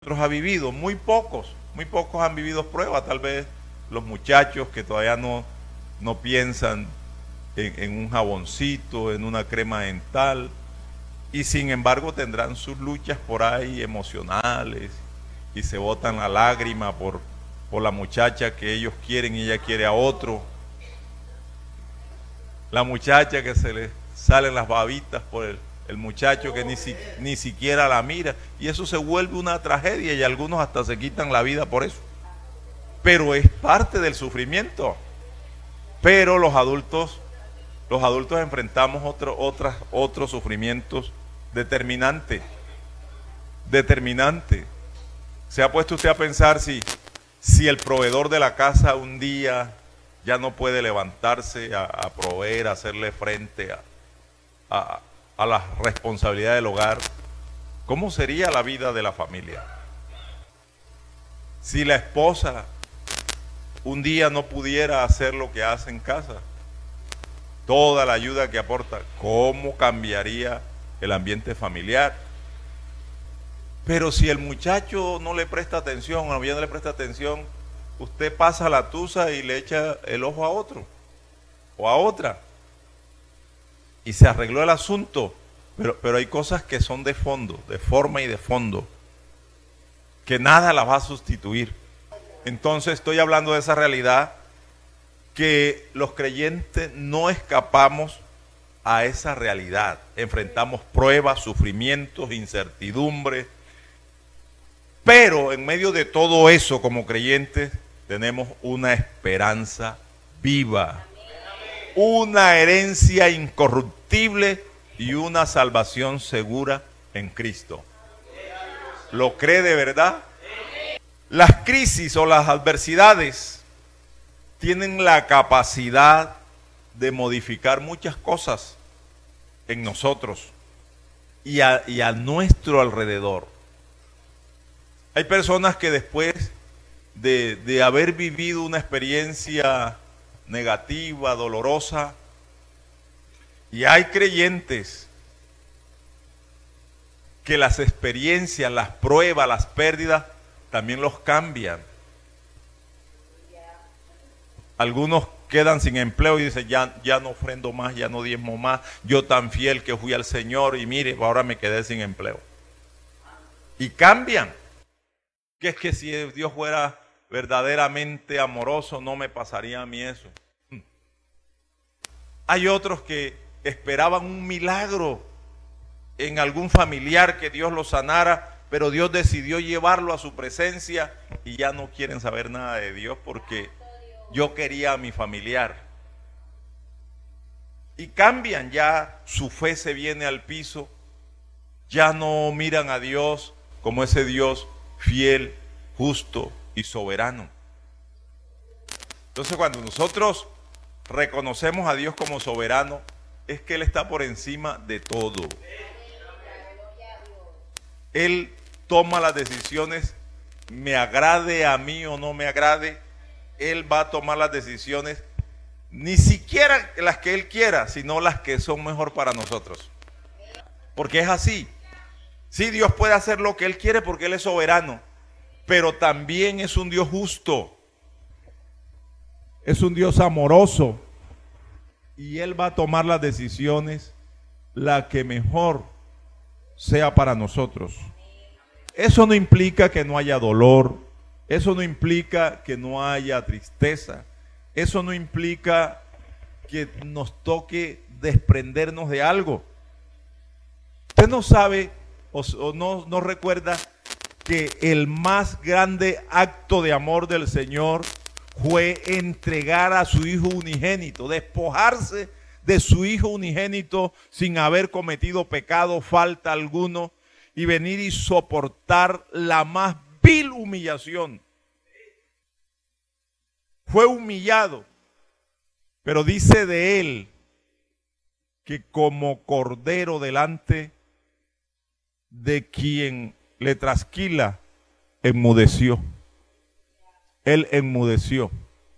nosotros ha vivido, muy pocos han vivido pruebas, tal vez los muchachos que todavía no piensan en un jaboncito, en una crema dental, y sin embargo tendrán sus luchas por ahí emocionales y se botan la lágrima por la muchacha que ellos quieren y ella quiere a otro, la muchacha que se le salen las babitas por el muchacho que ni siquiera la mira, y eso se vuelve una tragedia y algunos hasta se quitan la vida por eso. Pero es parte del sufrimiento. Pero los adultos enfrentamos otros sufrimientos determinantes. ¿Se ha puesto usted a pensar si el proveedor de la casa un día ya no puede levantarse a proveer, a hacerle frente a la responsabilidad del hogar? ¿Cómo sería la vida de la familia? Si la esposa un día no pudiera hacer lo que hace en casa, toda la ayuda que aporta, ¿cómo cambiaría el ambiente familiar? Pero si el muchacho no le presta atención, o la novia no le presta atención, usted pasa la tusa y le echa el ojo a otro o a otra y se arregló el asunto. Pero hay cosas que son de fondo, de forma y de fondo, que nada las va a sustituir. Entonces estoy hablando de esa realidad, que los creyentes no escapamos a esa realidad. Enfrentamos pruebas, sufrimientos, incertidumbres, pero en medio de todo eso, como creyentes, tenemos una esperanza viva, una herencia incorruptible y una salvación segura en Cristo. ¿Lo cree de verdad? Las crisis o las adversidades tienen la capacidad de modificar muchas cosas en nosotros y a nuestro alrededor. Hay personas que después de haber vivido una experiencia negativa, dolorosa, y hay creyentes que las experiencias, las pruebas, las pérdidas, también los cambian. Algunos quedan sin empleo y dicen, ya no ofrendo más, ya no diezmo más, yo tan fiel que fui al Señor y mire, ahora me quedé sin empleo. Y cambian. Que es que si Dios fuera verdaderamente amoroso, no me pasaría a mí eso. Hay otros que esperaban un milagro en algún familiar, que Dios lo sanara, pero Dios decidió llevarlo a su presencia y ya no quieren saber nada de Dios porque yo quería a mi familiar. Y cambian, ya su fe se viene al piso, ya no miran a Dios como ese Dios fiel, justo y soberano. Entonces, cuando nosotros reconocemos a Dios como soberano, es que Él está por encima de todo. Él toma las decisiones, me agrade a mí o no me agrade. Él va a tomar las decisiones, ni siquiera las que Él quiera, sino las que son mejor para nosotros. Porque es así. Sí, Dios puede hacer lo que Él quiere porque Él es soberano, pero también es un Dios justo. Es un Dios amoroso. Y Él va a tomar las decisiones, la que mejor sea para nosotros. Eso no implica que no haya dolor. Eso no implica que no haya tristeza. Eso no implica que nos toque desprendernos de algo. Usted no sabe o no recuerda que el más grande acto de amor del Señor fue entregar a su Hijo unigénito, despojarse de su Hijo unigénito sin haber cometido pecado, falta alguno, y venir y soportar la más vil humillación. Fue humillado, pero dice de Él que como cordero delante de quien le trasquila, enmudeció. Él enmudeció,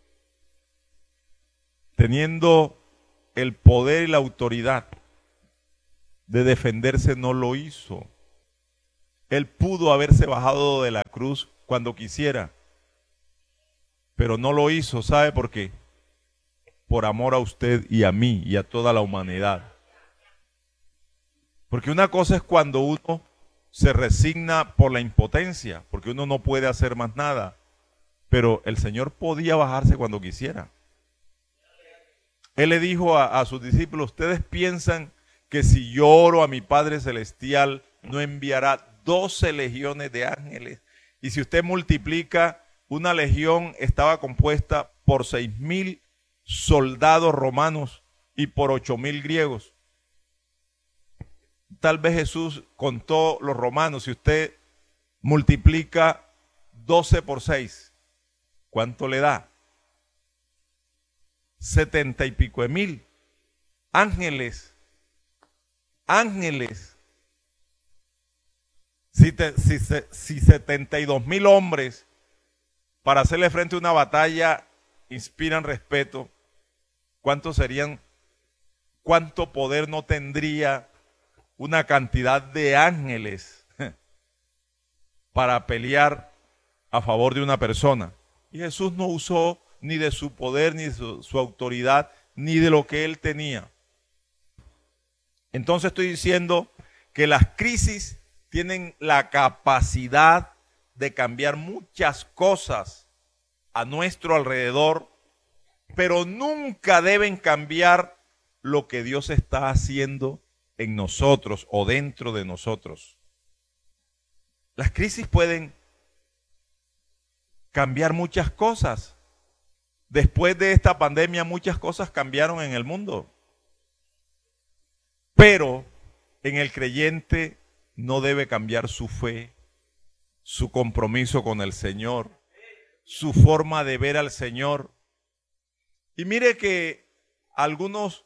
teniendo el poder y la autoridad de defenderse, no lo hizo. Él pudo haberse bajado de la cruz cuando quisiera, pero no lo hizo. ¿Sabe por qué? Por amor a usted y a mí y a toda la humanidad. Porque una cosa es cuando uno se resigna por la impotencia, porque uno no puede hacer más nada, pero el Señor podía bajarse cuando quisiera. Él le dijo a sus discípulos: ustedes piensan que si yo oro a mi Padre Celestial, no enviará 12 legiones de ángeles. Y si usted multiplica, una legión estaba compuesta por 6.000 soldados romanos y por 8.000 griegos. Tal vez Jesús contó los romanos. Si usted multiplica 12 por 6, ¿cuánto le da? 70 y pico de mil ángeles. Ángeles. Si 72.000 hombres para hacerle frente a una batalla inspiran respeto, ¿cuántos serían? ¿Cuánto poder no tendría una cantidad de ángeles para pelear a favor de una persona? Y Jesús no usó ni de su poder, ni de su autoridad, ni de lo que él tenía. Entonces estoy diciendo que las crisis tienen la capacidad de cambiar muchas cosas a nuestro alrededor, pero nunca deben cambiar lo que Dios está haciendo en nosotros o dentro de nosotros. Las crisis pueden cambiar muchas cosas. Después de esta pandemia muchas cosas cambiaron en el mundo. Pero en el creyente no debe cambiar su fe, su compromiso con el Señor, su forma de ver al Señor. Y mire que algunos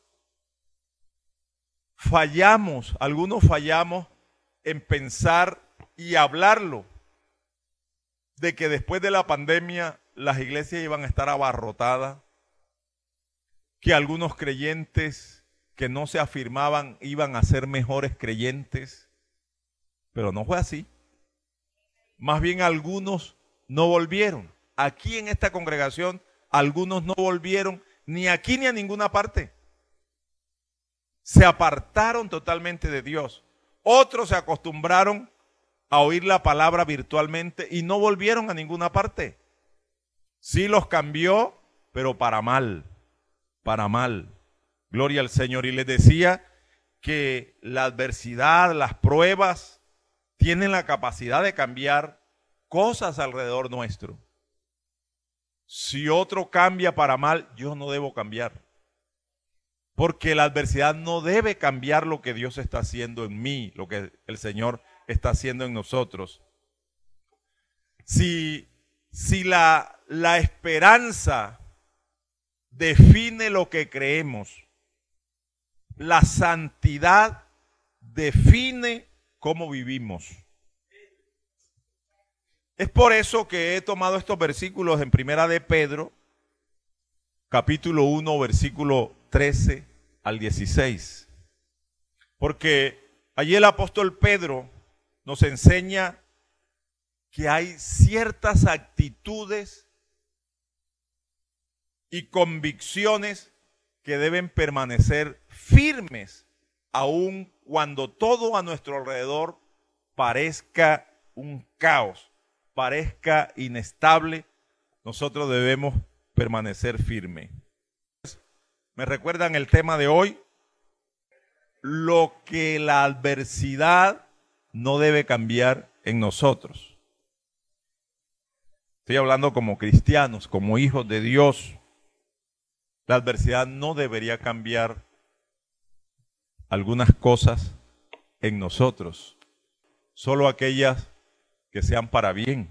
fallamos en pensar y hablarlo, de que después de la pandemia las iglesias iban a estar abarrotadas, que algunos creyentes que no se afirmaban iban a ser mejores creyentes, pero no fue así. Más bien algunos no volvieron. Aquí en esta congregación algunos no volvieron ni aquí ni a ninguna parte. Se apartaron totalmente de Dios. Otros se acostumbraron a oír la palabra virtualmente y no volvieron a ninguna parte. Sí los cambió, pero para mal, para mal. Gloria al Señor. Y les decía que la adversidad, las pruebas, tienen la capacidad de cambiar cosas alrededor nuestro. Si otro cambia para mal, yo no debo cambiar. Porque la adversidad no debe cambiar lo que Dios está haciendo en mí, lo que el Señor está haciendo en nosotros. Si la esperanza define lo que creemos, la santidad define cómo vivimos. Es por eso que he tomado estos versículos en Primera de Pedro, capítulo 1, versículo 13 al 16. Porque allí el apóstol Pedro nos enseña que hay ciertas actitudes y convicciones que deben permanecer firmes, aun cuando todo a nuestro alrededor parezca un caos, parezca inestable. Nosotros debemos permanecer firmes. ¿Me recuerdan el tema de hoy? Lo que la adversidad no debe cambiar en nosotros. Estoy hablando como cristianos, como hijos de Dios. La adversidad no debería cambiar algunas cosas en nosotros, solo aquellas que sean para bien.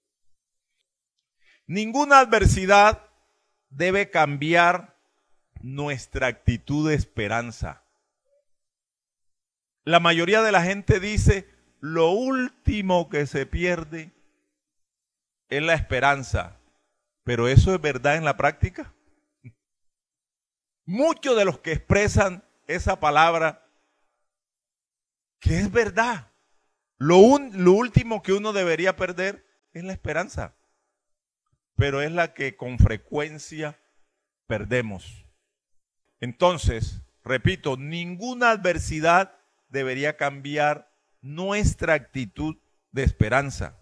Ninguna adversidad debe cambiar nuestra actitud de esperanza. La mayoría de la gente dice, lo último que se pierde es la esperanza. ¿Pero eso es verdad en la práctica? Muchos de los que expresan esa palabra, que es verdad, Lo último que uno debería perder es la esperanza, pero es la que con frecuencia perdemos. Entonces, repito, ninguna adversidad debería cambiar nuestra actitud de esperanza.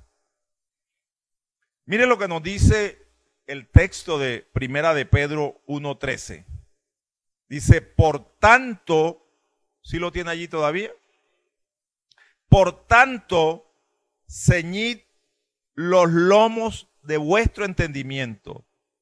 Mire lo que nos dice el texto de Primera de Pedro 1:13. Dice, por tanto, ¿sí lo tiene allí todavía? Por tanto, ceñid los lomos de vuestro entendimiento.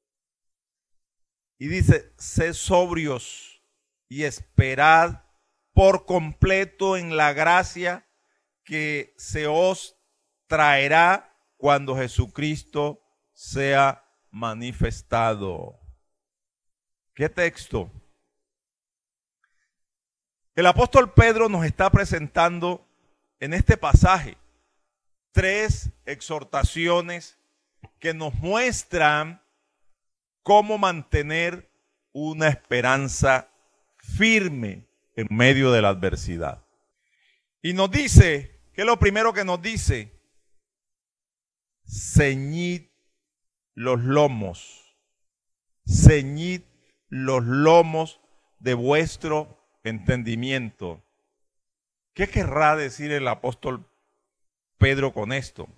Y dice, sed sobrios y esperad por completo en la gracia que se os traerá cuando Jesucristo sea manifestado. ¿Qué texto? El apóstol Pedro nos está presentando en este pasaje 3 exhortaciones que nos muestran cómo mantener una esperanza firme en medio de la adversidad. Y nos dice, ¿qué es lo primero que nos dice? Ceñid los lomos, ceñid los lomos de vuestro entendimiento. ¿Qué querrá decir el apóstol Pedro con esto?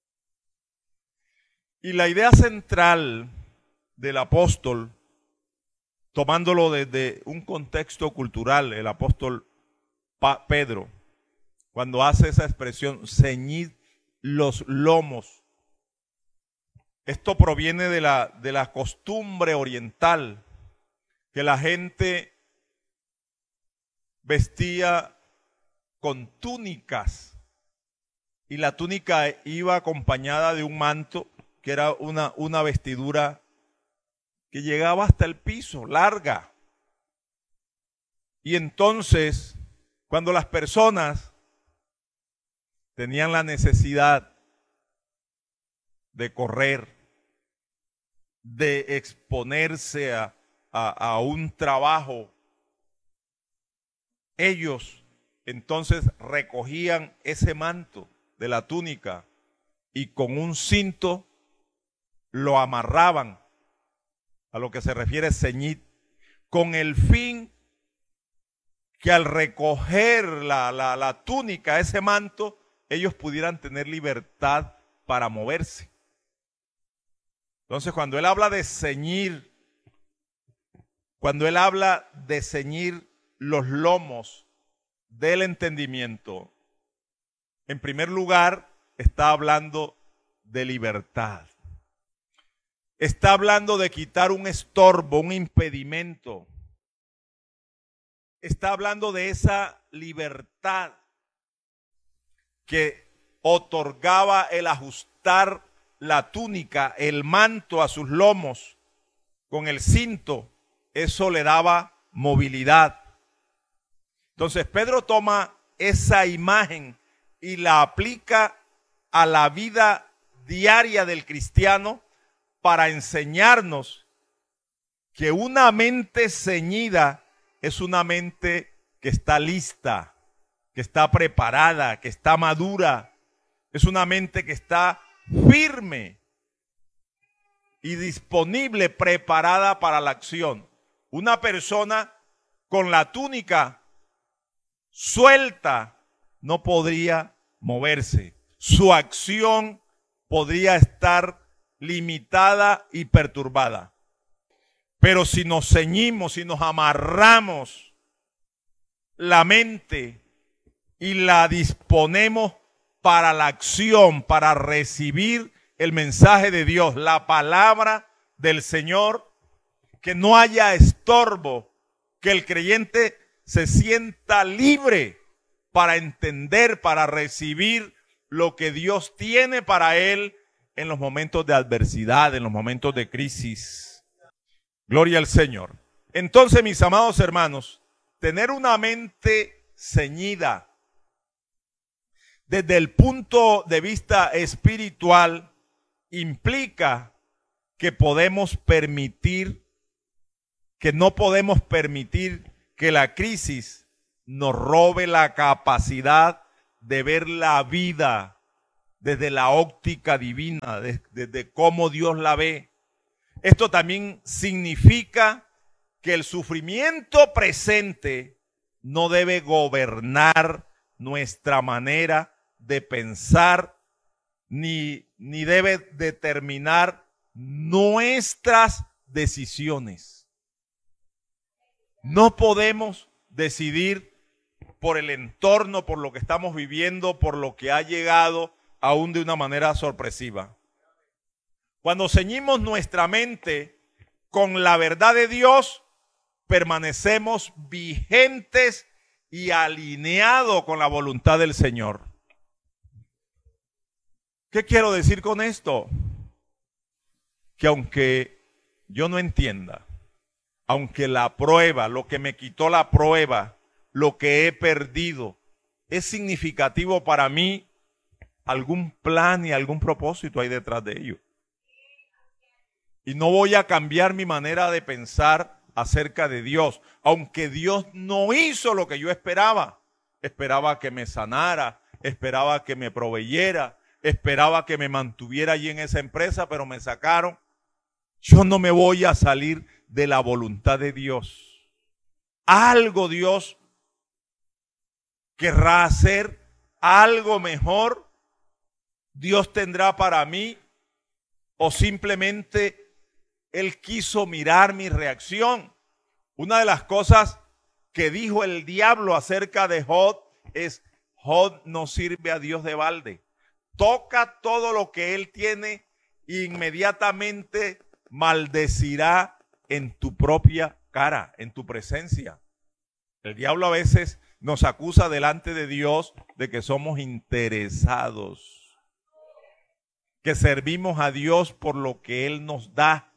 Y la idea central del apóstol, tomándolo desde un contexto cultural, el apóstol Pedro, cuando hace esa expresión, ceñid los lomos, esto proviene de la costumbre oriental, que la gente vestía con túnicas, y la túnica iba acompañada de un manto, que era una vestidura que llegaba hasta el piso, larga. Y entonces, cuando las personas tenían la necesidad de correr, de exponerse a un trabajo, ellos entonces recogían ese manto de la túnica y con un cinto lo amarraban, a lo que se refiere ceñid, con el fin que al recoger la túnica, ese manto, ellos pudieran tener libertad para moverse. Entonces, cuando él habla de ceñir, cuando él habla de ceñir los lomos del entendimiento, en primer lugar está hablando de libertad. Está hablando de quitar un estorbo, un impedimento. Está hablando de esa libertad que otorgaba el ajustar la túnica, el manto a sus lomos con el cinto. Eso le daba movilidad. Entonces Pedro toma esa imagen y la aplica a la vida diaria del cristiano para enseñarnos que una mente ceñida es una mente que está lista, que está preparada, que está madura. Es una mente que está firme y disponible, preparada para la acción. Una persona con la túnica suelta no podría moverse. Su acción podría estar limitada y perturbada. Pero si nos ceñimos, si nos amarramos la mente y la disponemos para la acción, para recibir el mensaje de Dios, la palabra del Señor, que no haya estorbo, que el creyente se sienta libre para entender, para recibir lo que Dios tiene para él en los momentos de adversidad, en los momentos de crisis. Gloria al Señor. Entonces, mis amados hermanos, tener una mente ceñida desde el punto de vista espiritual implica que no podemos permitir que la crisis nos robe la capacidad de ver la vida desde la óptica divina, desde cómo Dios la ve. Esto también significa que el sufrimiento presente no debe gobernar nuestra manera de pensar, ni debe determinar nuestras decisiones. No podemos decidir por el entorno, por lo que estamos viviendo, por lo que ha llegado, aún de una manera sorpresiva. Cuando ceñimos nuestra mente con la verdad de Dios, permanecemos vigentes y alineados con la voluntad del Señor. ¿Qué quiero decir con esto? Que aunque yo no entienda, aunque la prueba, lo que me quitó la prueba, lo que he perdido, es significativo para mí, algún plan y algún propósito hay detrás de ello. Y no voy a cambiar mi manera de pensar acerca de Dios, aunque Dios no hizo lo que yo esperaba. Esperaba que me sanara, esperaba que me proveyera, esperaba que me mantuviera allí en esa empresa, pero me sacaron. Yo no me voy a salir de la voluntad de Dios. Algo Dios querrá hacer, algo mejor Dios tendrá para mí, o simplemente Él quiso mirar mi reacción. Una de las cosas que dijo el diablo acerca de Job es: Job no sirve a Dios de balde. Toca todo lo que él tiene e inmediatamente maldecirá en tu propia cara, en tu presencia. El diablo a veces nos acusa delante de Dios de que somos interesados, que servimos a Dios por lo que Él nos da.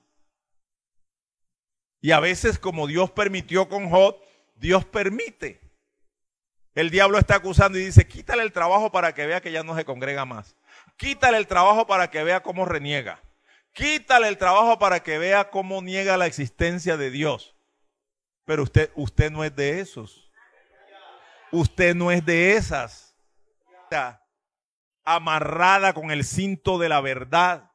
Y a veces, como Dios permitió con Job, Dios permite. El diablo está acusando y dice: quítale el trabajo para que vea que ya no se congrega más. Quítale el trabajo para que vea cómo reniega. Quítale el trabajo para que vea cómo niega la existencia de Dios. Pero usted no es de esos. Usted no es de esas. Está amarrada con el cinto de la verdad.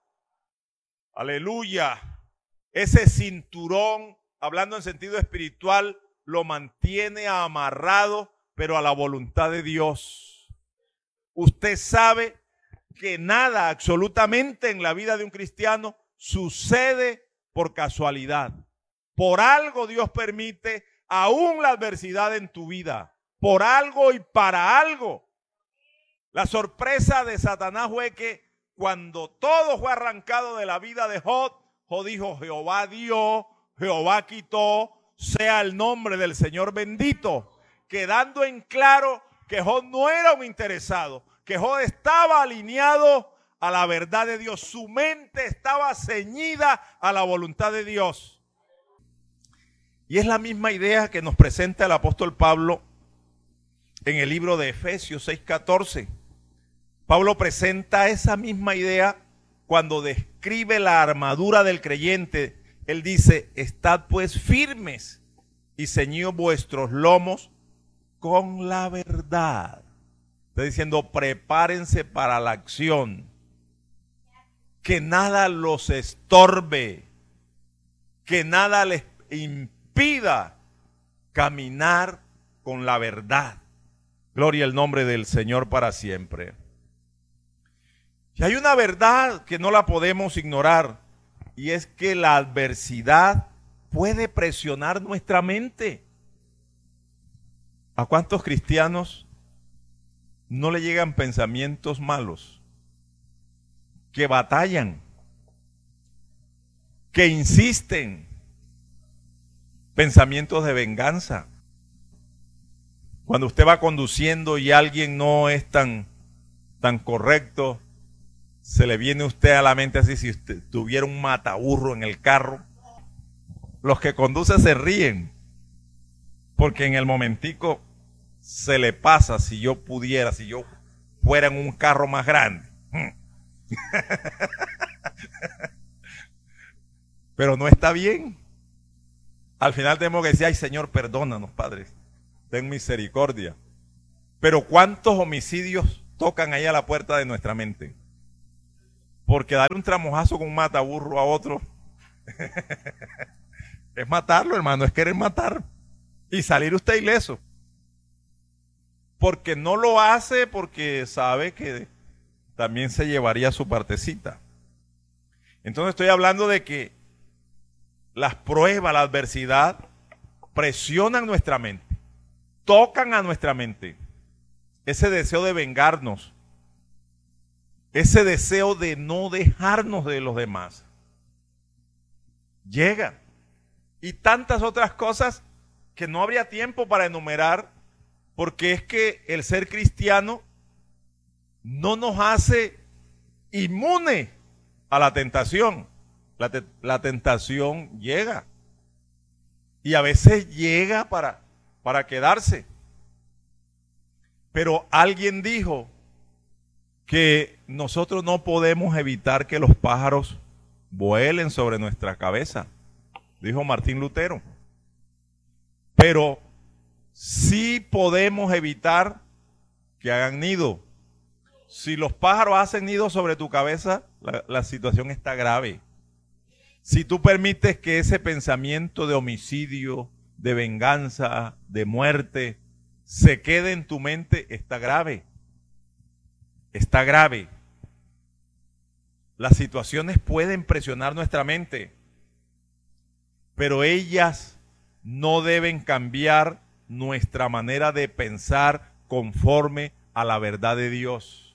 Aleluya. Ese cinturón, hablando en sentido espiritual, lo mantiene amarrado, pero a la voluntad de Dios. Usted sabe que nada absolutamente en la vida de un cristiano sucede por casualidad. Por algo Dios permite aún la adversidad en tu vida. Por algo y para algo. La sorpresa de Satanás fue que cuando todo fue arrancado de la vida de Job, Job dijo: Jehová dio, Jehová quitó, sea el nombre del Señor bendito. Quedando en claro que Job no era un interesado, que Job estaba alineado a la verdad de Dios. Su mente estaba ceñida a la voluntad de Dios. Y es la misma idea que nos presenta el apóstol Pablo en el libro de Efesios 6:14. Pablo presenta esa misma idea cuando describe la armadura del creyente. Él dice: estad pues firmes y ceñid vuestros lomos con la verdad. Está diciendo: prepárense para la acción. Que nada los estorbe, que nada les impida caminar con la verdad. Gloria al nombre del Señor para siempre. Y hay una verdad que no la podemos ignorar, y es que la adversidad puede presionar nuestra mente. ¿A cuántos cristianos no le llegan pensamientos malos? Que batallan, que insisten, pensamientos de venganza. Cuando usted va conduciendo y alguien no es tan correcto, se le viene a usted a la mente así: si usted tuviera un mataburro en el carro. Los que conducen se ríen, porque en el momentico se le pasa. Si yo pudiera, si yo fuera en un carro más grande. Pero no está bien. Al final tenemos que decir: ay, Señor, perdónanos, Padre, ten misericordia. Pero ¿cuántos homicidios tocan ahí a la puerta de nuestra mente? Porque darle un tramojazo con un mataburro a otro es matarlo, hermano, es querer matar y salir usted ileso. Porque no lo hace porque sabe que también se llevaría su partecita. Entonces estoy hablando de que las pruebas, la adversidad, presionan nuestra mente, tocan a nuestra mente. Ese deseo de vengarnos, ese deseo de no dejarnos de los demás, llega. Y tantas otras cosas que no habría tiempo para enumerar, porque es que el ser cristiano no nos hace inmune a la tentación. La tentación llega. Y a veces llega para quedarse. Pero alguien dijo que nosotros no podemos evitar que los pájaros vuelen sobre nuestra cabeza, dijo Martín Lutero. Pero sí podemos evitar que hagan nido. Si los pájaros hacen nido sobre tu cabeza, la situación está grave. Si tú permites que ese pensamiento de homicidio, de venganza, de muerte, se quede en tu mente, está grave. Está grave. Las situaciones pueden presionar nuestra mente, pero ellas no deben cambiar nuestra manera de pensar conforme a la verdad de Dios.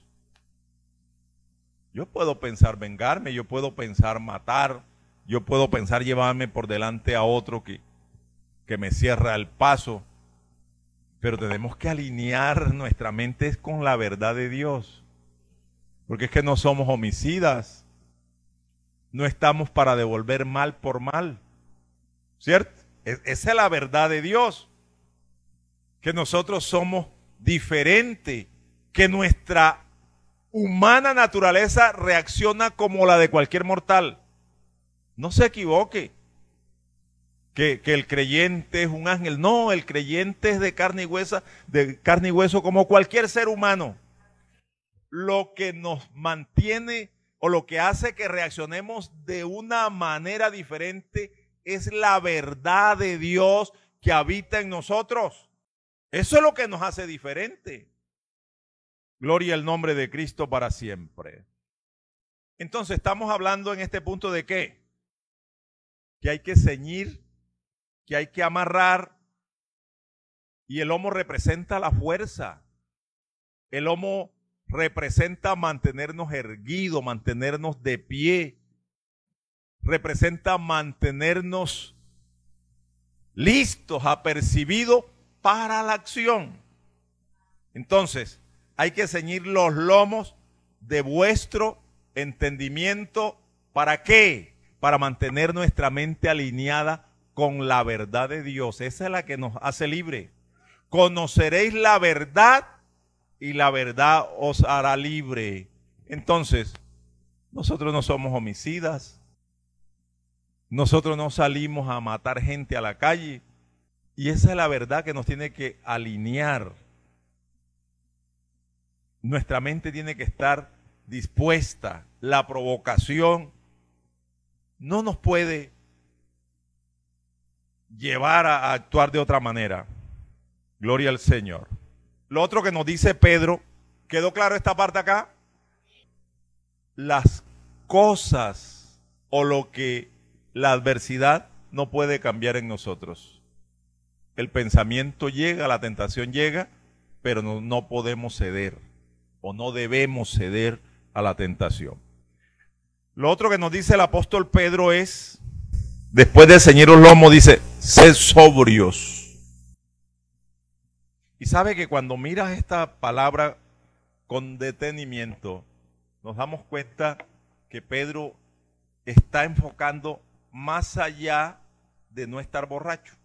Yo puedo pensar vengarme, yo puedo pensar matar, yo puedo pensar llevarme por delante a otro que me cierra el paso, pero tenemos que alinear nuestra mente con la verdad de Dios, porque es que no somos homicidas, no estamos para devolver mal por mal, ¿cierto? Esa es la verdad de Dios, que nosotros somos diferentes, que nuestra humana naturaleza reacciona como la de cualquier mortal. No se equivoque, que el creyente es un ángel. No, el creyente es de carne y hueso como cualquier ser humano. Lo que nos mantiene o lo que hace que reaccionemos de una manera diferente es la verdad de Dios que habita en nosotros. Eso es lo que nos hace diferente. Gloria al nombre de Cristo para siempre. Entonces, estamos hablando en este punto de ¿qué? Que hay que ceñir, que hay que amarrar, y el lomo representa la fuerza. El lomo representa mantenernos erguidos, mantenernos de pie, representa mantenernos listos, apercibidos para la acción. Entonces, hay que ceñir los lomos de vuestro entendimiento. ¿Para qué? Para mantener nuestra mente alineada con la verdad de Dios. Esa es la que nos hace libre. Conoceréis la verdad y la verdad os hará libre. Entonces, nosotros no somos homicidas. Nosotros no salimos a matar gente a la calle. Y esa es la verdad que nos tiene que alinear. Nuestra mente tiene que estar dispuesta. La provocación no nos puede llevar a actuar de otra manera. Gloria al Señor. Lo otro que nos dice Pedro, ¿quedó claro esta parte acá? Las cosas o lo que la adversidad no puede cambiar en nosotros. El pensamiento llega, la tentación llega, pero no podemos ceder o no debemos ceder a la tentación. Lo otro que nos dice el apóstol Pedro es, después de ceñir los lomos, dice, sed sobrios. Y sabe que cuando miras esta palabra con detenimiento, nos damos cuenta que Pedro está enfocando más allá de no estar borracho.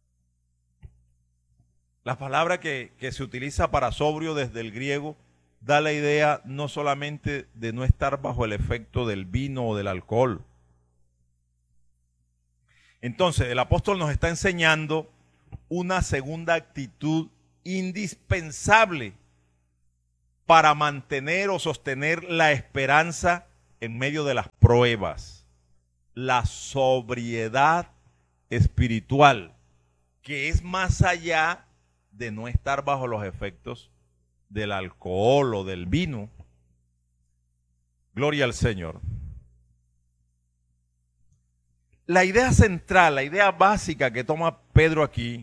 La palabra que se utiliza para sobrio desde el griego da la idea no solamente de no estar bajo el efecto del vino o del alcohol. Entonces, el apóstol nos está enseñando una segunda actitud indispensable para mantener o sostener la esperanza en medio de las pruebas. La sobriedad espiritual, que es más allá de no estar bajo los efectos del alcohol o del vino. Gloria al Señor. La idea central, la idea básica que toma Pedro aquí,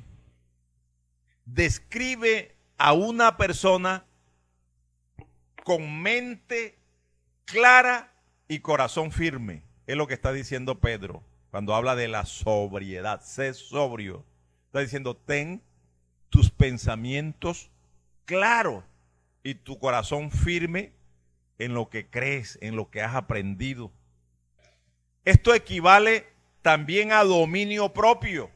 describe a una persona con mente clara y corazón firme. Es lo que está diciendo Pedro cuando habla de la sobriedad. Sé sobrio. Está diciendo, ten tus pensamientos claros y tu corazón firme en lo que crees, en lo que has aprendido. Esto equivale también a dominio propio.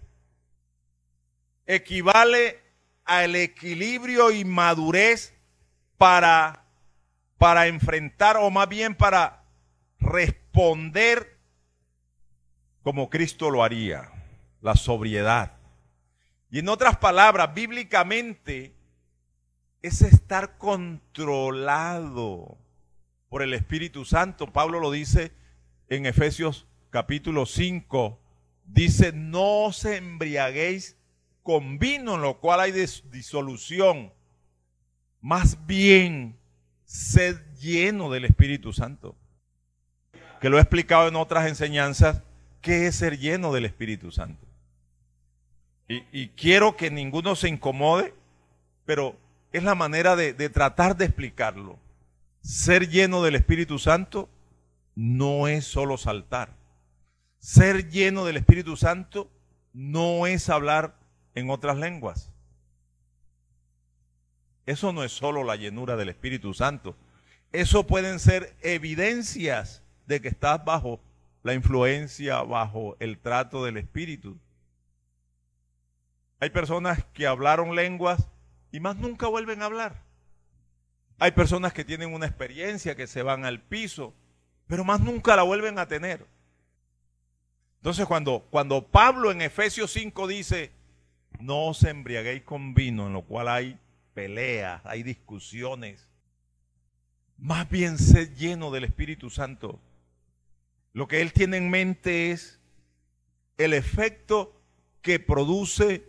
Equivale al equilibrio y madurez para enfrentar, o más bien para responder como Cristo lo haría, la sobriedad. Y en otras palabras, bíblicamente, es estar controlado por el Espíritu Santo. Pablo lo dice en Efesios capítulo 5, dice, no os embriaguéis con vino, en lo cual hay disolución, más bien sed lleno del Espíritu Santo. Que lo he explicado en otras enseñanzas, ¿qué es ser lleno del Espíritu Santo? Y quiero que ninguno se incomode, pero es la manera de tratar de explicarlo. Ser lleno del Espíritu Santo no es solo saltar. Ser lleno del Espíritu Santo no es hablar en otras lenguas. Eso no es solo la llenura del Espíritu Santo. Eso pueden ser evidencias de que estás bajo la influencia, bajo el trato del Espíritu. Hay personas que hablaron lenguas y más nunca vuelven a hablar. Hay personas que tienen una experiencia, que se van al piso, pero más nunca la vuelven a tener. Entonces cuando Pablo en Efesios 5 dice, no os embriaguéis con vino, en lo cual hay peleas, hay discusiones, más bien sed lleno del Espíritu Santo. Lo que él tiene en mente es el efecto que produce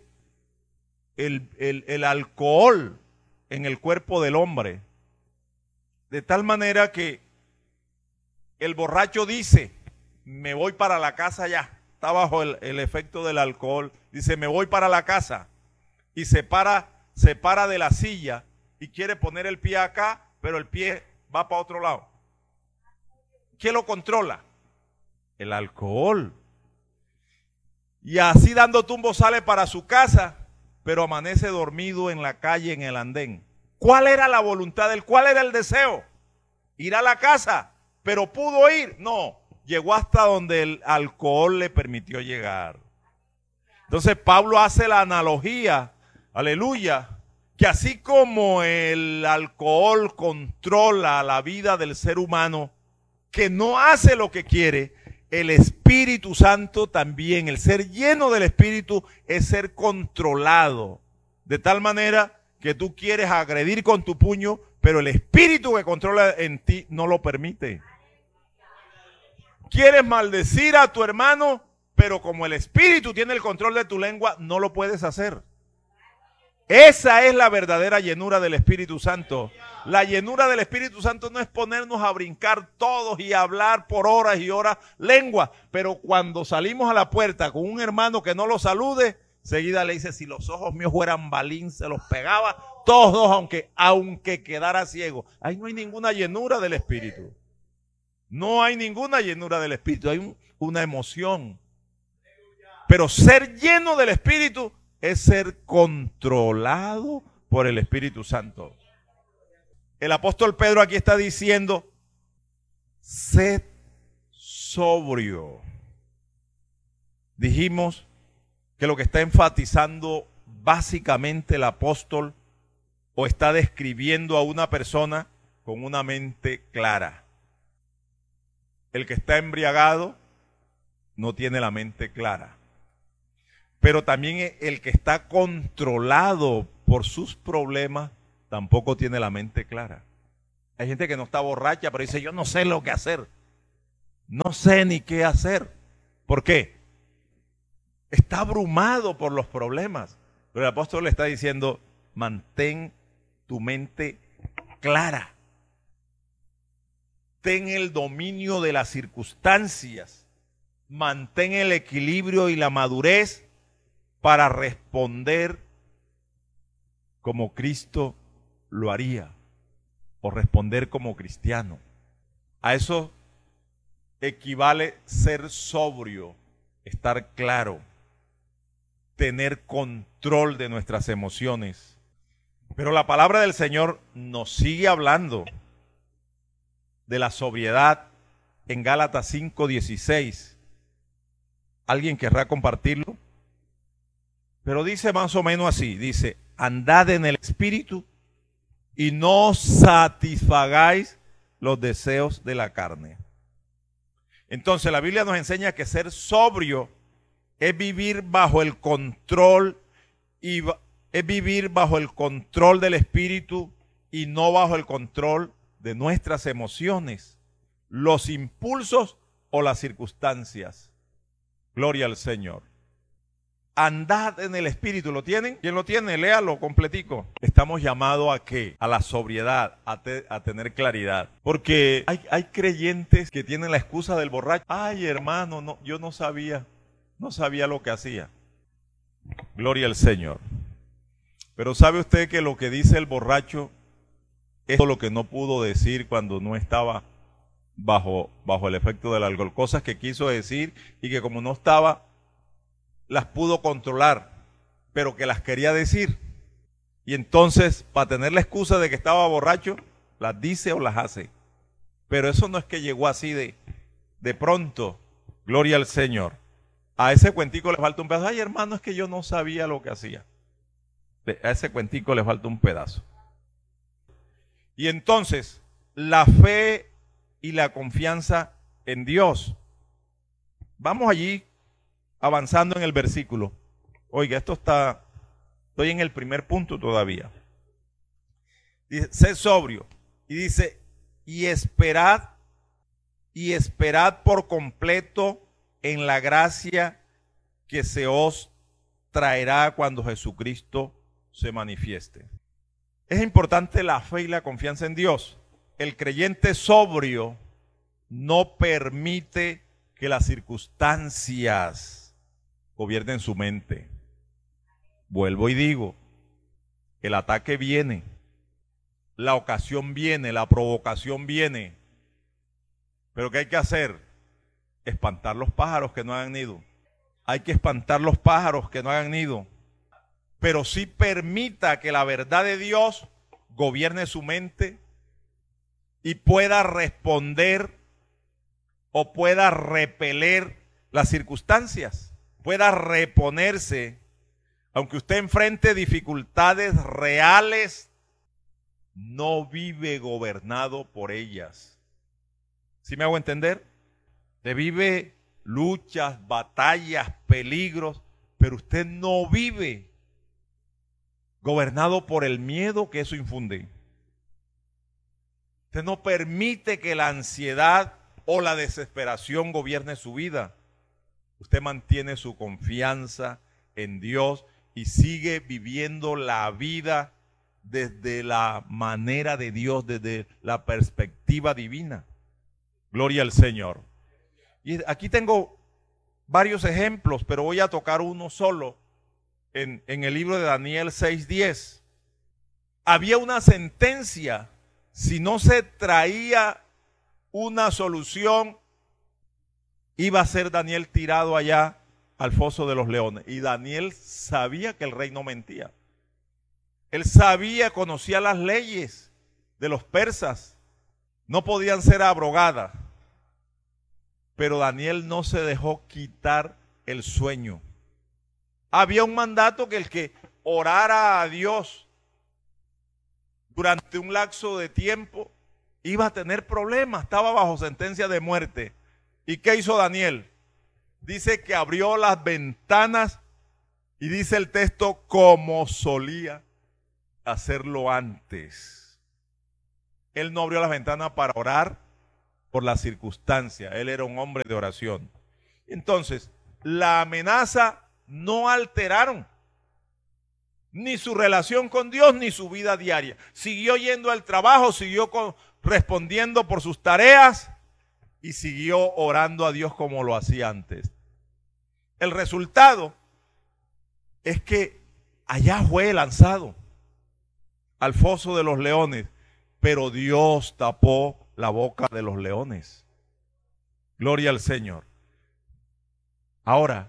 el alcohol en el cuerpo del hombre. De tal manera que el borracho dice, me voy para la casa ya. Está bajo el efecto del alcohol. Dice, me voy para la casa. Y se para de la silla y quiere poner el pie acá, pero el pie va para otro lado. ¿Quién lo controla? El alcohol. Y así dando tumbo sale para su casa, pero amanece dormido en la calle, en el andén. ¿Cuál era la voluntad de él? ¿Cuál era el deseo? Ir a la casa, pero ¿pudo ir? No, llegó hasta donde el alcohol le permitió llegar. Entonces Pablo hace la analogía, aleluya, que así como el alcohol controla la vida del ser humano, que no hace lo que quiere, el Espíritu Santo también, el ser lleno del Espíritu es ser controlado. De tal manera que tú quieres agredir con tu puño, pero el Espíritu que controla en ti no lo permite. Quieres maldecir a tu hermano, pero como el Espíritu tiene el control de tu lengua, no lo puedes hacer. Esa es la verdadera llenura del Espíritu Santo. La llenura del Espíritu Santo no es ponernos a brincar todos y a hablar por horas y horas lengua, pero cuando salimos a la puerta con un hermano que no lo salude, seguida le dice, si los ojos míos fueran balín, se los pegaba todos, aunque quedara ciego. Ahí no hay ninguna llenura del Espíritu. No hay ninguna llenura del Espíritu, hay una emoción. Pero ser lleno del Espíritu es ser controlado por el Espíritu Santo. El apóstol Pedro aquí está diciendo, sed sobrio. Dijimos que lo que está enfatizando básicamente el apóstol o está describiendo a una persona con una mente clara. El que está embriagado no tiene la mente clara. Pero también el que está controlado por sus problemas tampoco tiene la mente clara. Hay gente que no está borracha, pero dice, yo no sé lo que hacer. No sé ni qué hacer. ¿Por qué? Está abrumado por los problemas. Pero el apóstol le está diciendo, mantén tu mente clara. Ten el dominio de las circunstancias. Mantén el equilibrio y la madurez para responder como Cristo lo haría, o responder como cristiano. A eso equivale ser sobrio, estar claro, tener control de nuestras emociones. Pero la palabra del Señor nos sigue hablando de la sobriedad en Gálatas 5:16. ¿Alguien querrá compartirlo? Pero dice más o menos así, dice, andad en el Espíritu y no satisfagáis los deseos de la carne. Entonces la Biblia nos enseña que ser sobrio es vivir bajo el control es vivir bajo el control del Espíritu y no bajo el control de nuestras emociones, los impulsos o las circunstancias. Gloria al Señor. Andad en el Espíritu. ¿Lo tienen? ¿Quién lo tiene? Léalo completico. Estamos llamados ¿a qué? A la sobriedad, a tener claridad. Porque hay creyentes que tienen la excusa del borracho. Ay, hermano, no, yo no sabía lo que hacía. Gloria al Señor. Pero ¿sabe usted que lo que dice el borracho es lo que no pudo decir cuando no estaba bajo el efecto del alcohol? Cosas que quiso decir y que como no estaba, las pudo controlar, pero que las quería decir. Y entonces, para tener la excusa de que estaba borracho, las dice o las hace. Pero eso no es que llegó así de pronto. Gloria al Señor. A ese cuentico le falta un pedazo. Ay, hermano, es que yo no sabía lo que hacía. A ese cuentico le falta un pedazo. Y entonces, la fe y la confianza en Dios. Vamos allí avanzando en el versículo. Oiga, estoy en el primer punto todavía. Dice, sed sobrio. Y dice, y esperad por completo en la gracia que se os traerá cuando Jesucristo se manifieste. Es importante la fe y la confianza en Dios. El creyente sobrio no permite que las circunstancias gobiernen su mente. Vuelvo y digo, el ataque viene, la ocasión viene, la provocación viene. Pero ¿qué hay que hacer? Espantar los pájaros que no hagan nido. Hay que espantar los pájaros que no hagan nido. Pero sí permita que la verdad de Dios gobierne su mente y pueda responder o pueda repeler las circunstancias, pueda reponerse, aunque usted enfrente dificultades reales, no vive gobernado por ellas. ¿Sí me hago entender? Usted vive luchas, batallas, peligros, pero usted no vive gobernado por el miedo que eso infunde. Usted no permite que la ansiedad o la desesperación gobierne su vida. Usted mantiene su confianza en Dios y sigue viviendo la vida desde la manera de Dios, desde la perspectiva divina. Gloria al Señor. Y aquí tengo varios ejemplos, pero voy a tocar uno solo en el libro de Daniel 6:10. Había una sentencia, si no se traía una solución, iba a ser Daniel tirado allá al foso de los leones. Y Daniel sabía que el rey no mentía. Él sabía, conocía las leyes de los persas. No podían ser abrogadas. Pero Daniel no se dejó quitar el sueño. Había un mandato que el que orara a Dios durante un lapso de tiempo iba a tener problemas, estaba bajo sentencia de muerte. ¿Y qué hizo Daniel? Dice que abrió las ventanas y dice el texto como solía hacerlo antes. Él no abrió las ventanas para orar por la circunstancia. Él era un hombre de oración. Entonces, la amenaza no alteraron ni su relación con Dios ni su vida diaria. Siguió yendo al trabajo, siguió respondiendo por sus tareas y siguió orando a Dios como lo hacía antes. El resultado es que allá fue lanzado al foso de los leones, pero Dios tapó la boca de los leones. Gloria al Señor. Ahora,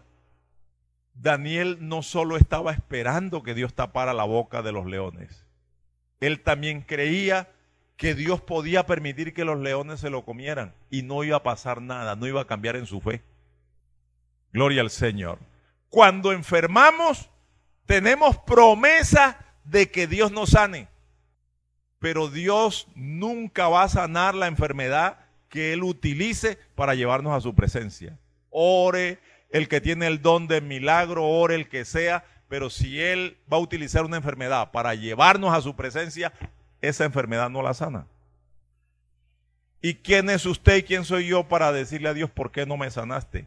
Daniel no solo estaba esperando que Dios tapara la boca de los leones, él también creía que Dios podía permitir que los leones se lo comieran y no iba a pasar nada, no iba a cambiar en su fe. Gloria al Señor. Cuando enfermamos, tenemos promesa de que Dios nos sane, pero Dios nunca va a sanar la enfermedad que Él utilice para llevarnos a su presencia. Ore el que tiene el don de milagro, ore el que sea, pero si Él va a utilizar una enfermedad para llevarnos a su presencia, esa enfermedad no la sana. ¿Y quién es usted y quién soy yo para decirle a Dios por qué no me sanaste?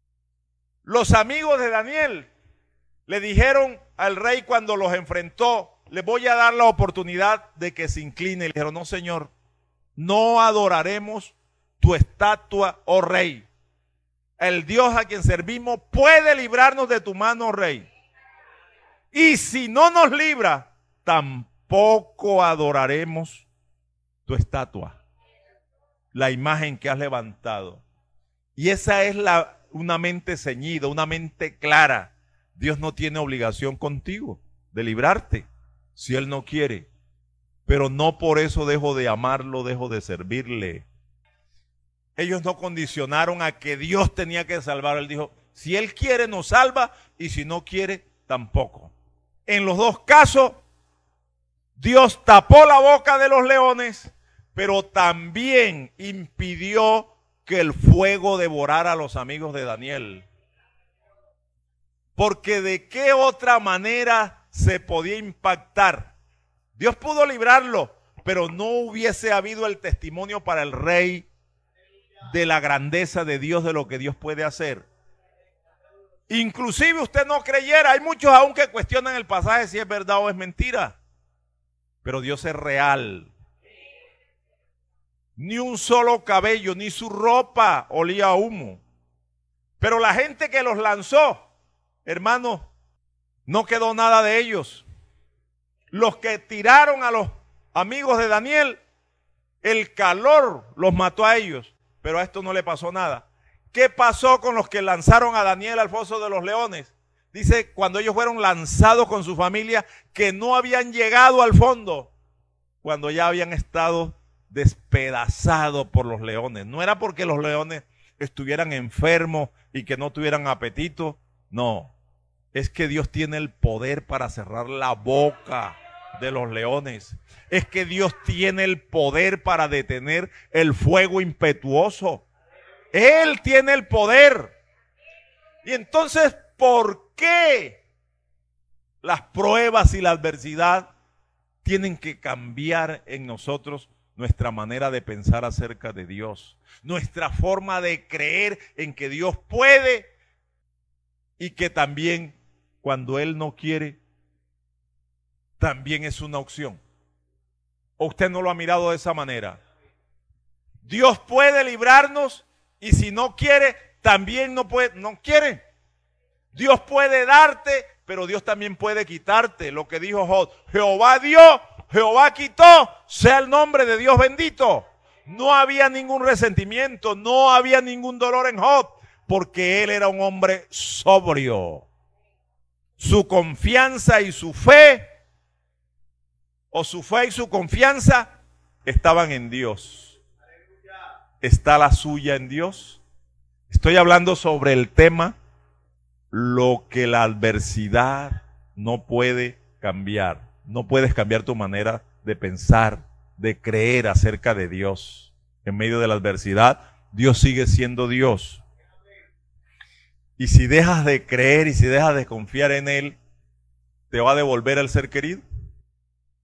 Los amigos de Daniel le dijeron al rey cuando los enfrentó, le voy a dar la oportunidad de que se incline. Le dijeron, no señor, no adoraremos tu estatua, oh rey. El Dios a quien servimos puede librarnos de tu mano, oh rey. Y si no nos libra, tampoco adoraremos tu estatua, la imagen que has levantado. Y esa es una mente ceñida, una mente clara. Dios no tiene obligación contigo de librarte si Él no quiere. Pero no por eso dejo de amarlo, dejo de servirle. Ellos no condicionaron a que Dios tenía que salvar. Él dijo, si Él quiere nos salva y si no quiere tampoco. En los dos casos, Dios tapó la boca de los leones, pero también impidió que el fuego devorara a los amigos de Daniel. Porque de qué otra manera se podía impactar. Dios pudo librarlo, pero no hubiese habido el testimonio para el rey de la grandeza de Dios, de lo que Dios puede hacer. Inclusive usted no creyera, hay muchos aún que cuestionan el pasaje si es verdad o es mentira, pero Dios es real. Ni un solo cabello, ni su ropa olía a humo. Pero la gente que los lanzó, hermano, no quedó nada de ellos. Los que tiraron a los amigos de Daniel, el calor los mató a ellos, pero a esto no le pasó nada. ¿Qué pasó con los que lanzaron a Daniel al foso de los leones? Dice, cuando ellos fueron lanzados con su familia, que no habían llegado al fondo, cuando ya habían estado despedazados por los leones. No era porque los leones estuvieran enfermos y que no tuvieran apetito, no. Es que Dios tiene el poder para cerrar la boca de los leones. Es que Dios tiene el poder para detener el fuego impetuoso. Él tiene el poder. Y entonces, ¿por qué las pruebas y la adversidad tienen que cambiar en nosotros nuestra manera de pensar acerca de Dios? Nuestra forma de creer en que Dios puede y que también cuando Él no quiere, también es una opción. ¿O usted no lo ha mirado de esa manera? Dios puede librarnos y si no quiere, también no quiere. Dios puede darte, pero Dios también puede quitarte. Lo que dijo Job, Jehová dio, Jehová quitó, sea el nombre de Dios bendito. No había ningún resentimiento, no había ningún dolor en Job, porque él era un hombre sobrio. Su confianza y su fe, o su fe y su confianza, estaban en Dios. ¿Está la suya en Dios? Estoy hablando sobre el tema, lo que la adversidad no puede cambiar. No puedes cambiar tu manera de pensar, de creer acerca de Dios. En medio de la adversidad, Dios sigue siendo Dios. Y si dejas de creer y si dejas de confiar en Él, ¿te va a devolver al ser querido?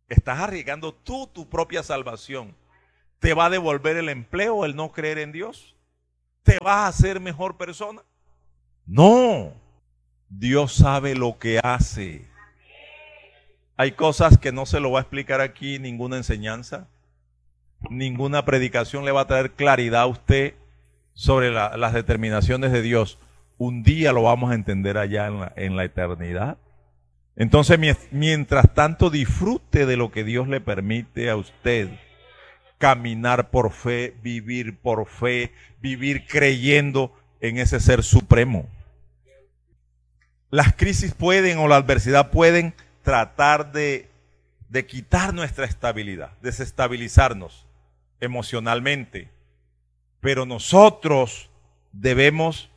Estás arriesgando tú tu propia salvación. ¿Te va a devolver el empleo el no creer en Dios? ¿Te vas a hacer mejor persona? No. Dios sabe lo que hace. Hay cosas que no se lo va a explicar aquí ninguna enseñanza. Ninguna predicación le va a traer claridad a usted sobre las determinaciones de Dios. Un día lo vamos a entender allá en la eternidad. Entonces, mientras tanto, disfrute de lo que Dios le permite a usted. Caminar por fe, vivir creyendo en ese ser supremo. Las crisis pueden o la adversidad pueden tratar de quitar nuestra estabilidad, desestabilizarnos emocionalmente. Pero nosotros debemos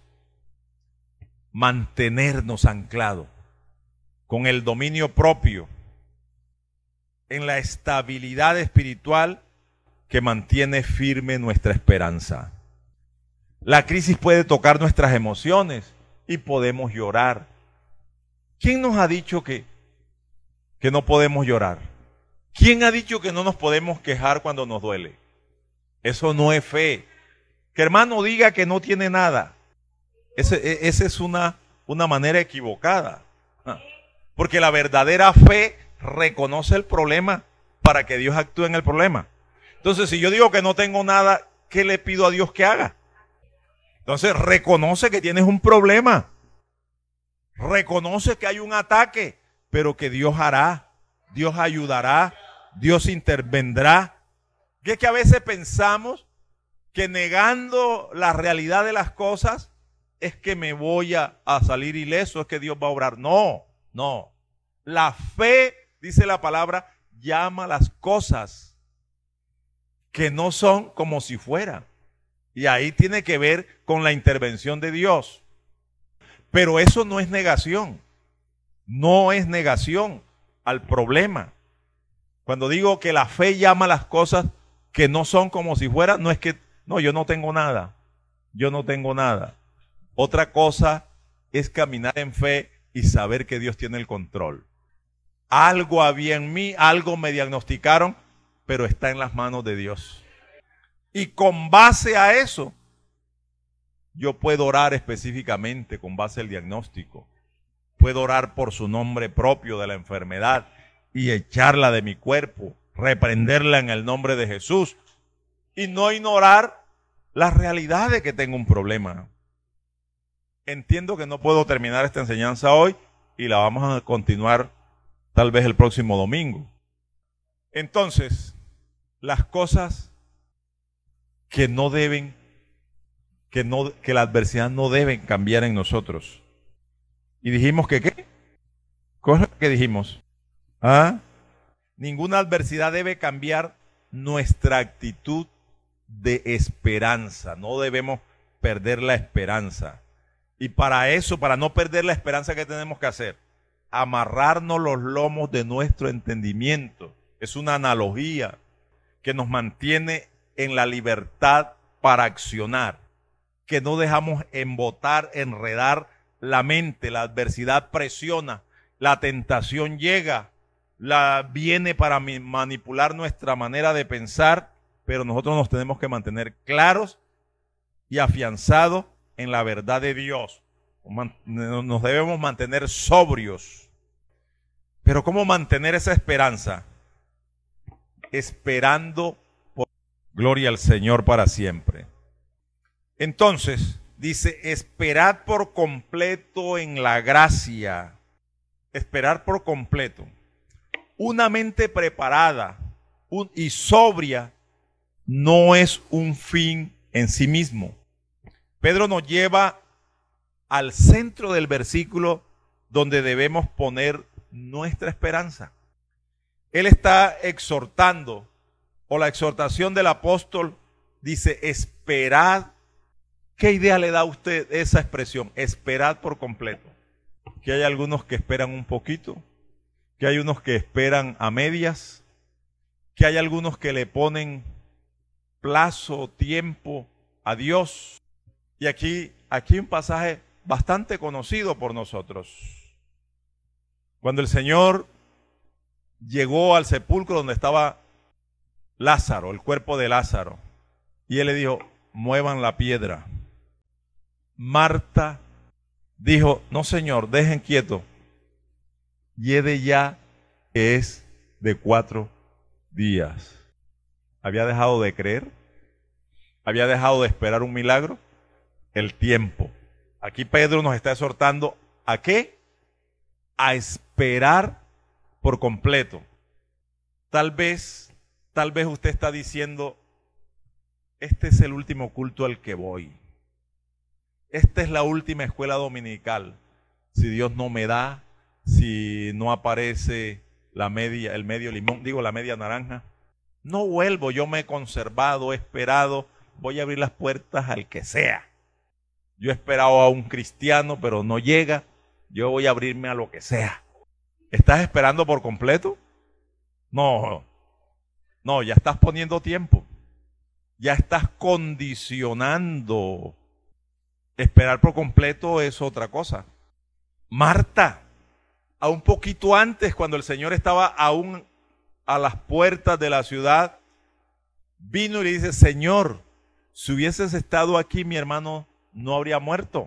mantenernos anclados con el dominio propio en la estabilidad espiritual que mantiene firme nuestra esperanza. La crisis puede tocar nuestras emociones y podemos llorar. ¿Quién nos ha dicho que no podemos llorar? ¿Quién ha dicho que no nos podemos quejar cuando nos duele? Eso no es fe. Que hermano diga que no tiene nada. Esa es una manera equivocada. Porque la verdadera fe reconoce el problema para que Dios actúe en el problema. Entonces, si yo digo que no tengo nada, ¿qué le pido a Dios que haga? Entonces, reconoce que tienes un problema. Reconoce que hay un ataque, pero que Dios hará, Dios ayudará, Dios intervendrá. Que es que a veces pensamos que negando la realidad de las cosas es que me voy a salir ileso, es que Dios va a obrar. No. La fe, dice la palabra, llama las cosas que no son como si fueran. Y ahí tiene que ver con la intervención de Dios. Pero eso no es negación. No es negación al problema. Cuando digo que la fe llama las cosas que no son como si fueran, no es que, no, yo no tengo nada. Yo no tengo nada. Otra cosa es caminar en fe y saber que Dios tiene el control. Algo había en mí, algo me diagnosticaron, pero está en las manos de Dios. Y con base a eso, yo puedo orar específicamente con base al diagnóstico. Puedo orar por su nombre propio de la enfermedad y echarla de mi cuerpo, reprenderla en el nombre de Jesús y no ignorar la realidad de que tengo un problema. Entiendo que no puedo terminar esta enseñanza hoy y la vamos a continuar tal vez el próximo domingo. Entonces, las cosas que la adversidad no deben cambiar en nosotros. Y dijimos que ¿qué? ¿Cosa que dijimos? Ninguna adversidad debe cambiar nuestra actitud de esperanza. No debemos perder la esperanza. Y para eso, para no perder la esperanza, ¿qué tenemos que hacer? Amarrarnos los lomos de nuestro entendimiento. Es una analogía que nos mantiene en la libertad para accionar. Que no dejamos embotar, enredar la mente. La adversidad presiona, la tentación llega, viene para manipular nuestra manera de pensar, pero nosotros nos tenemos que mantener claros y afianzados en la verdad de Dios. Nos debemos mantener sobrios. Pero ¿cómo mantener esa esperanza? Esperando por gloria al Señor para siempre. Entonces, dice, esperad por completo en la gracia. Esperar por completo. Una mente preparada y sobria no es un fin en sí mismo. Pedro nos lleva al centro del versículo donde debemos poner nuestra esperanza. Él está exhortando, o la exhortación del apóstol dice, esperad. ¿Qué idea le da a usted esa expresión? Esperad por completo. Que hay algunos que esperan un poquito, que hay unos que esperan a medias, que hay algunos que le ponen plazo, tiempo a Dios. Y aquí un pasaje bastante conocido por nosotros. Cuando el Señor llegó al sepulcro donde estaba Lázaro, el cuerpo de Lázaro. Y él le dijo, muevan la piedra. Marta dijo, no señor, dejen quieto. Lleve ya que es de 4 días. ¿Había dejado de creer? ¿Había dejado de esperar un milagro? El tiempo. Aquí Pedro nos está exhortando ¿a qué? A esperar por completo. Tal vez usted está diciendo, este es el último culto al que voy. Esta es la última escuela dominical. Si Dios no me da, si no aparece el medio limón, la media naranja, no vuelvo. Yo me he conservado, he esperado, voy a abrir las puertas al que sea. Yo he esperado a un cristiano, pero no llega. Yo voy a abrirme a lo que sea. ¿Estás esperando por completo? No, ya estás poniendo tiempo. Ya estás condicionando. Esperar por completo es otra cosa. Marta, a un poquito antes, cuando el Señor estaba aún a las puertas de la ciudad, vino y le dice, Señor, si hubieses estado aquí, mi hermano no habría muerto.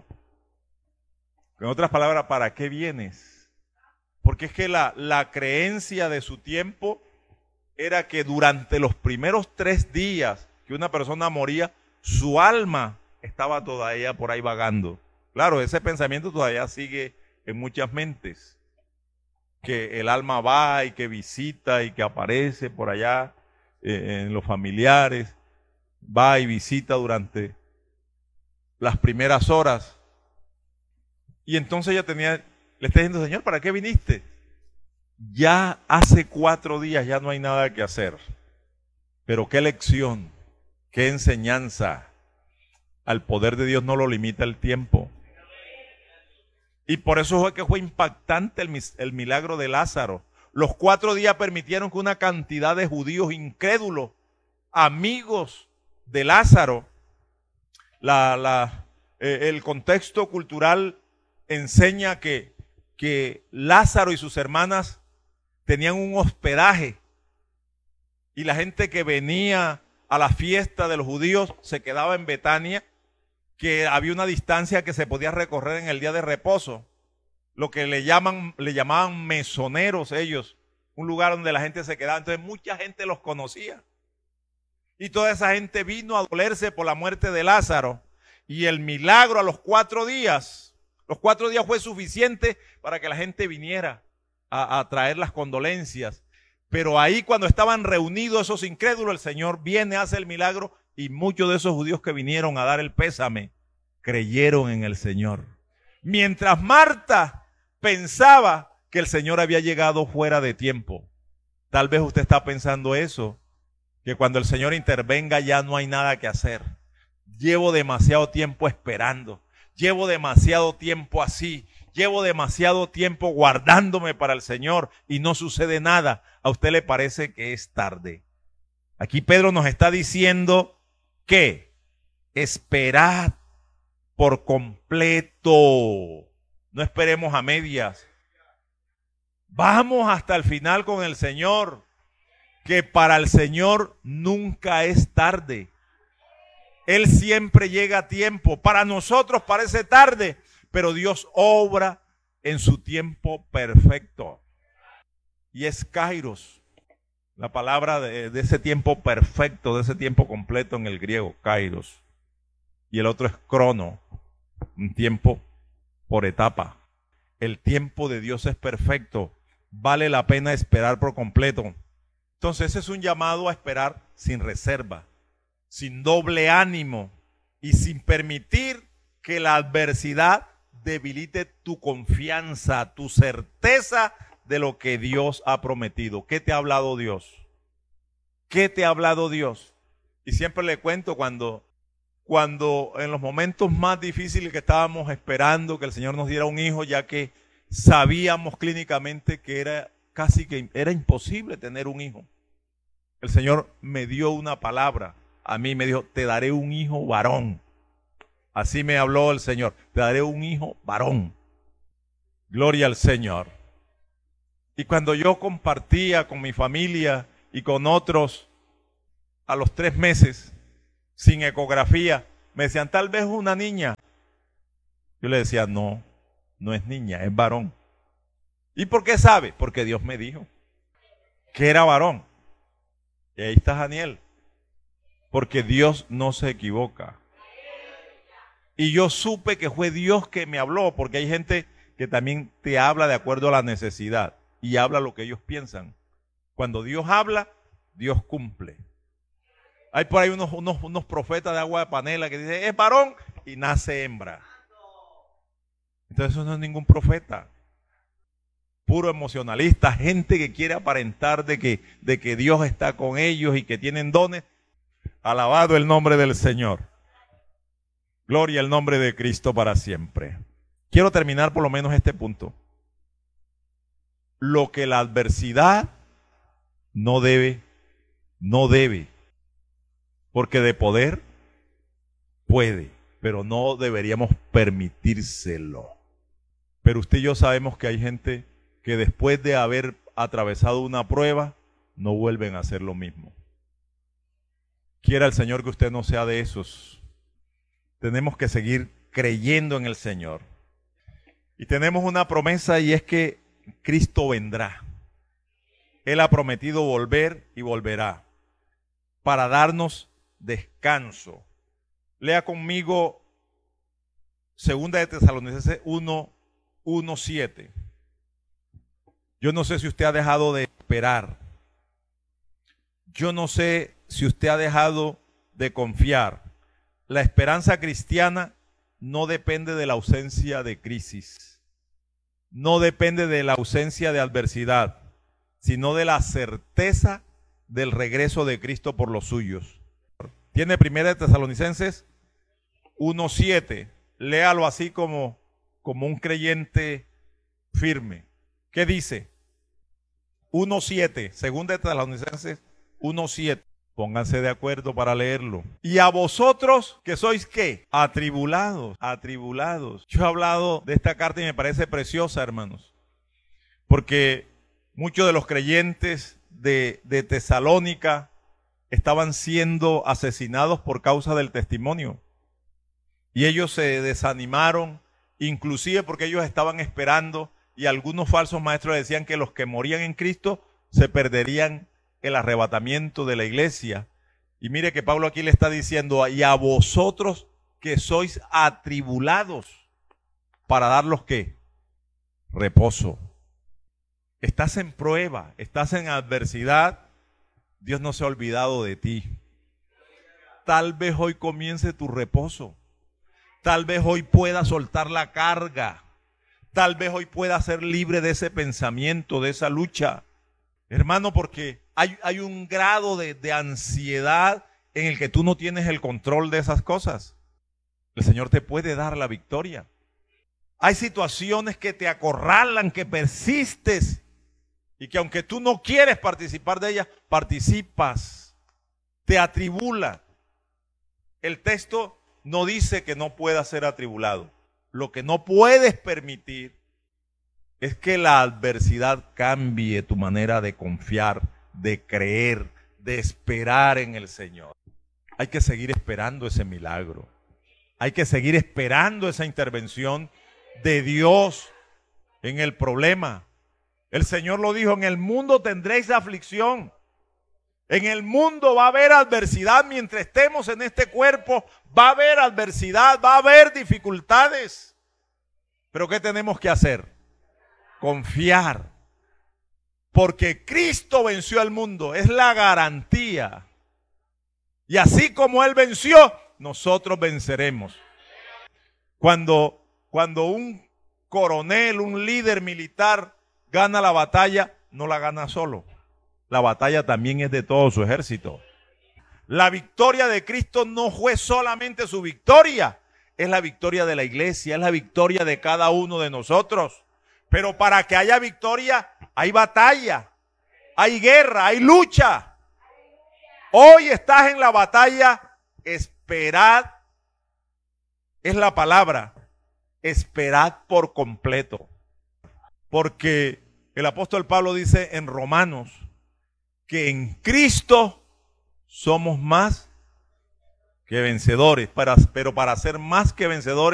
En otras palabras, ¿para qué vienes? Porque es que la creencia de su tiempo era que durante los primeros 3 días que una persona moría, su alma estaba todavía por ahí vagando. Claro, ese pensamiento todavía sigue en muchas mentes, que el alma va y que visita y que aparece por allá en los familiares, va y visita durante las primeras horas. Y entonces ella le está diciendo, Señor, ¿para qué viniste? Ya hace 4 días ya no hay nada que hacer. Pero qué lección, qué enseñanza. Al poder de Dios no lo limita el tiempo. Y por eso fue que fue impactante el milagro de Lázaro. Los 4 días permitieron que una cantidad de judíos incrédulos, amigos de Lázaro, el contexto cultural enseña que Lázaro y sus hermanas tenían un hospedaje y la gente que venía a la fiesta de los judíos se quedaba en Betania, que había una distancia que se podía recorrer en el día de reposo, lo que le llamaban mesoneros ellos, un lugar donde la gente se quedaba. Entonces mucha gente los conocía y toda esa gente vino a dolerse por la muerte de Lázaro, y el milagro a los 4 días fue suficiente para que la gente viniera a traer las condolencias. Pero ahí, cuando estaban reunidos esos incrédulos, el Señor viene, hace el milagro, y muchos de esos judíos que vinieron a dar el pésame creyeron en el Señor. Mientras Marta pensaba que el Señor había llegado fuera de tiempo. Tal vez usted está pensando eso, que cuando el Señor intervenga ya no hay nada que hacer. Llevo demasiado tiempo esperando, llevo demasiado tiempo así, llevo demasiado tiempo guardándome para el Señor y no sucede nada. ¿A usted le parece que es tarde? Aquí Pedro nos está diciendo que esperad por completo. No esperemos a medias. Vamos hasta el final con el Señor, que para el Señor nunca es tarde. Él siempre llega a tiempo. Para nosotros parece tarde, pero Dios obra en su tiempo perfecto. Y es kairos, la palabra de ese tiempo perfecto, de ese tiempo completo en el griego, kairos. Y el otro es crono, un tiempo por etapa. El tiempo de Dios es perfecto. Vale la pena esperar por completo. Entonces ese es un llamado a esperar sin reserva, sin doble ánimo y sin permitir que la adversidad debilite tu confianza, tu certeza de lo que Dios ha prometido. ¿Qué te ha hablado Dios? ¿Qué te ha hablado Dios? Y siempre le cuento cuando en los momentos más difíciles que estábamos esperando que el Señor nos diera un hijo, ya que sabíamos clínicamente que era imposible tener un hijo. El Señor me dio una palabra. A mí me dijo, te daré un hijo varón. Así me habló el Señor, te daré un hijo varón. Gloria al Señor. Y cuando yo compartía con mi familia y con otros a los 3 meses, sin ecografía, me decían, tal vez una niña. Yo le decía, no, no es niña, es varón. ¿Y por qué sabe? Porque Dios me dijo que era varón. Y ahí está Daniel. Porque Dios no se equivoca. Y yo supe que fue Dios que me habló, porque hay gente que también te habla de acuerdo a la necesidad y habla lo que ellos piensan. Cuando Dios habla, Dios cumple. Hay por ahí unos profetas de agua de panela que dicen, es varón y nace hembra. Entonces eso no es ningún profeta. Puro emocionalista, gente que quiere aparentar de que Dios está con ellos y que tienen dones. Alabado el nombre del Señor. Gloria al nombre de Cristo para siempre. Quiero terminar por lo menos este punto. Lo que la adversidad no debe, porque de poder puede, pero no deberíamos permitírselo. Pero usted y yo sabemos que hay gente que después de haber atravesado una prueba, no vuelven a hacer lo mismo. Quiera el Señor que usted no sea de esos. Tenemos que seguir creyendo en el Señor. Y tenemos una promesa y es que Cristo vendrá. Él ha prometido volver y volverá para darnos descanso. Lea conmigo 2 de Tesalonicenses 1:7. Yo no sé si usted ha dejado de esperar. Yo no sé si usted ha dejado de confiar. La esperanza cristiana no depende de la ausencia de crisis. No depende de la ausencia de adversidad, sino de la certeza del regreso de Cristo por los suyos. Tiene 1 de Tesalonicenses 1:7. Léalo así como un creyente firme. ¿Qué dice? 1:7. 2 de Tesalonicenses 1:7. Pónganse de acuerdo para leerlo. Y a vosotros que sois ¿qué? Atribulados, atribulados. Yo he hablado de esta carta y me parece preciosa, hermanos. Porque muchos de los creyentes de Tesalónica estaban siendo asesinados por causa del testimonio. Y ellos se desanimaron, inclusive porque ellos estaban esperando y algunos falsos maestros decían que los que morían en Cristo se perderían el arrebatamiento de la iglesia. Y mire que Pablo aquí le está diciendo, y a vosotros que sois atribulados, para darlos ¿qué? Reposo. Estás en prueba, estás en adversidad, Dios no se ha olvidado de ti. Tal vez hoy comience tu reposo. Tal vez hoy puedas soltar la carga. Tal vez hoy puedas ser libre de ese pensamiento, de esa lucha. Hermano, porque hay un grado de ansiedad en el que tú no tienes el control de esas cosas. El Señor te puede dar la victoria. Hay situaciones que te acorralan, que persistes y que aunque tú no quieres participar de ellas, participas. Te atribula. El texto no dice que no puedas ser atribulado. Lo que no puedes permitir es que la adversidad cambie tu manera de confiar, de creer, de esperar en el Señor. Hay que seguir esperando ese milagro. Hay que seguir esperando esa intervención de Dios en el problema. El Señor lo dijo, en el mundo tendréis aflicción. En el mundo va a haber adversidad mientras estemos en este cuerpo. Va a haber adversidad, va a haber dificultades. Pero ¿qué tenemos que hacer? Confiar. Porque Cristo venció al mundo. Es la garantía. Y así como Él venció, nosotros venceremos. Cuando un coronel, un líder militar gana la batalla, no la gana solo. La batalla también es de todo su ejército. La victoria de Cristo no fue solamente su victoria, es la victoria de la iglesia, es la victoria de cada uno de nosotros. Pero para que haya victoria, hay batalla, hay guerra, hay lucha. Hoy estás en la batalla, esperad, es la palabra, esperad por completo. Porque El apóstol Pablo dice en Romanos que en Cristo somos más que vencedores, pero para ser más que vencedores